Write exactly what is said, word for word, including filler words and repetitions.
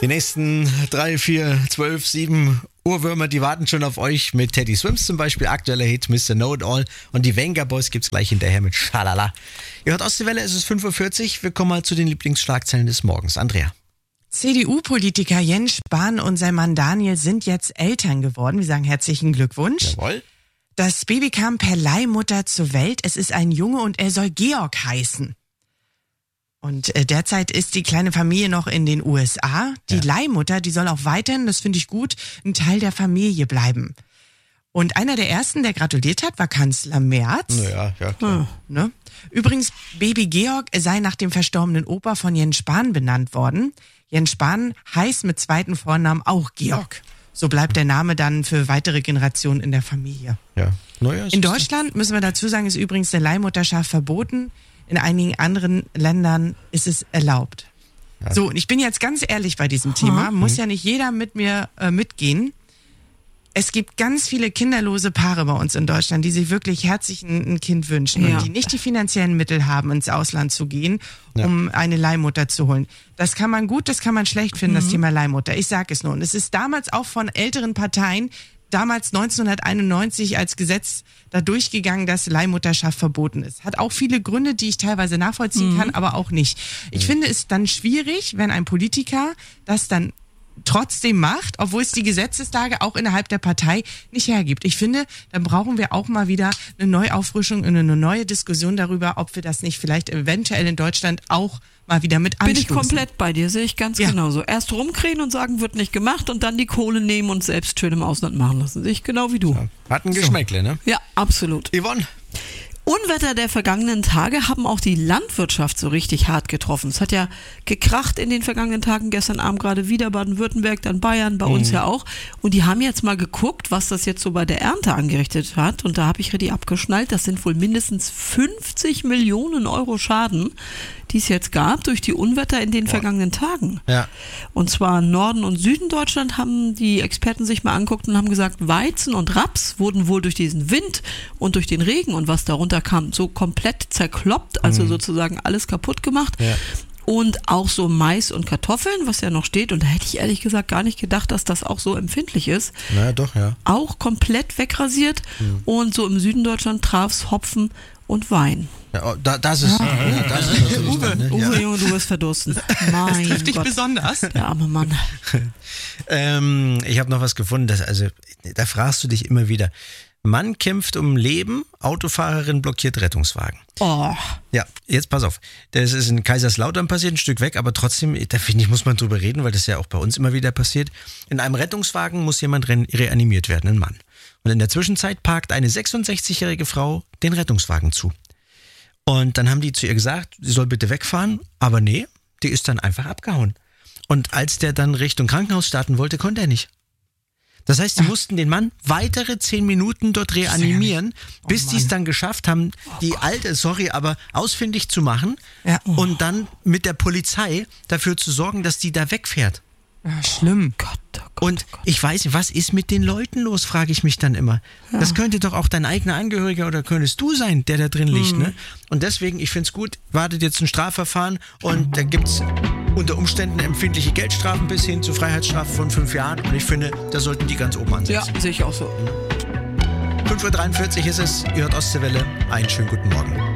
Die nächsten drei, vier, zwölf, sieben Ohrwürmer, die warten schon auf euch mit Teddy Swims zum Beispiel. Aktueller Hit Mister Know It All. Und die Venga Boys gibt's gleich hinterher mit Schalala. Ihr hört Ostseewelle, es ist fünf Uhr vierzig. Wir kommen mal zu den Lieblingsschlagzeilen des Morgens. Andrea. C D U-Politiker Jens Spahn und sein Mann Daniel sind jetzt Eltern geworden. Wir sagen herzlichen Glückwunsch. Jawohl. Das Baby kam per Leihmutter zur Welt. Es ist ein Junge und er soll Georg heißen. Und äh, derzeit ist die kleine Familie noch in den U S A. Die ja. Leihmutter, die soll auch weiterhin, das finde ich gut, ein Teil der Familie bleiben. Und einer der ersten, der gratuliert hat, war Kanzler Merz. Ja, ja, klar. Hm, ne? Übrigens, Baby Georg sei nach dem verstorbenen Opa von Jens Spahn benannt worden. Jens Spahn heißt mit zweiten Vornamen auch Georg. So bleibt der Name dann für weitere Generationen in der Familie. Ja. Naja, in Deutschland, müssen wir dazu sagen, ist übrigens eine Leihmutterschaft verboten. In einigen anderen Ländern ist es erlaubt. Ja. So, und ich bin jetzt ganz ehrlich bei diesem Thema. Muss ja nicht jeder mit mir äh, mitgehen. Es gibt ganz viele kinderlose Paare bei uns in Deutschland, die sich wirklich herzlich ein, ein Kind wünschen ja. und die nicht die finanziellen Mittel haben, ins Ausland zu gehen, um ja. eine Leihmutter zu holen. Das kann man gut, das kann man schlecht finden, mhm. das Thema Leihmutter. Ich sage es nur. Und es ist damals auch von älteren Parteien, damals neunzehnhunderteinundneunzig als Gesetz da durchgegangen, dass Leihmutterschaft verboten ist. Hat auch viele Gründe, die ich teilweise nachvollziehen mhm. kann, aber auch nicht. Ich mhm. finde es dann schwierig, wenn ein Politiker das dann trotzdem macht, obwohl es die Gesetzeslage auch innerhalb der Partei nicht hergibt. Ich finde, dann brauchen wir auch mal wieder eine Neuauffrischung und eine neue Diskussion darüber, ob wir das nicht vielleicht eventuell in Deutschland auch mal wieder mit anstoßen. Bin ich komplett bei dir, sehe ich ganz ja. genauso. Erst rumkriegen und sagen, wird nicht gemacht und dann die Kohle nehmen und selbst schön im Ausland machen lassen. Sehe ich genau wie du. Ja. Hat ein Geschmäckle, ne? Ja, absolut. Yvonne? Unwetter der vergangenen Tage haben auch die Landwirtschaft so richtig hart getroffen. Es hat ja gekracht in den vergangenen Tagen, gestern Abend gerade wieder Baden-Württemberg, dann Bayern, bei mhm. uns ja auch. Und die haben jetzt mal geguckt, was das jetzt so bei der Ernte angerichtet hat. Und da habe ich richtig abgeschnallt, das sind wohl mindestens fünfzig Millionen Euro Schaden, die es jetzt gab durch die Unwetter in den Boah. vergangenen Tagen. Ja. Und zwar Norden und Süden Deutschland haben die Experten sich mal angeguckt und haben gesagt, Weizen und Raps wurden wohl durch diesen Wind und durch den Regen und was darunter kam, so komplett zerkloppt, also mhm. sozusagen alles kaputt gemacht. Ja. Und auch so Mais und Kartoffeln, was ja noch steht, und da hätte ich ehrlich gesagt gar nicht gedacht, dass das auch so empfindlich ist. Naja, doch, ja. Auch komplett wegrasiert mhm. und so im Süden Deutschland traf's Hopfen und Wein. Ja, oh, da, das ist, ah, ja, das ist natürlich Uwe, dann, ne? Uwe, ja. Junge, du wirst verdursten. Mein das trifft dich Gott. besonders. Der arme Mann. ähm, ich habe noch was gefunden, das, also da fragst du dich immer wieder. Mann kämpft um Leben, Autofahrerin blockiert Rettungswagen. Oh. Ja, jetzt pass auf. Das ist in Kaiserslautern passiert, ein Stück weg, aber trotzdem, da finde ich, muss man drüber reden, weil das ja auch bei uns immer wieder passiert. In einem Rettungswagen muss jemand re- reanimiert werden, ein Mann. Und in der Zwischenzeit parkt eine sechsundsechzigjährige Frau den Rettungswagen zu. Und dann haben die zu ihr gesagt, sie soll bitte wegfahren, aber nee, die ist dann einfach abgehauen. Und als der dann Richtung Krankenhaus starten wollte, konnte er nicht. Das heißt, sie Ach. mussten den Mann weitere zehn Minuten dort reanimieren, oh bis die es dann geschafft haben, die oh alte, sorry, aber ausfindig zu machen ja. oh. und dann mit der Polizei dafür zu sorgen, dass die da wegfährt. Ja, schlimm. Gott, oh Gott, und oh Gott. ich weiß nicht, was ist mit den Leuten los, frage ich mich dann immer. Ja. Das könnte doch auch dein eigener Angehöriger oder könntest du sein, der da drin liegt. Mhm. Ne? Und deswegen, ich finde es gut, wartet jetzt ein Strafverfahren und da gibt es unter Umständen empfindliche Geldstrafen bis hin zu Freiheitsstrafen von fünf Jahren. Und ich finde, da sollten die ganz oben ansetzen. Ja, sehe ich auch so. fünf Uhr dreiundvierzig ist es, ihr hört Ostseewelle. Einen schönen guten Morgen.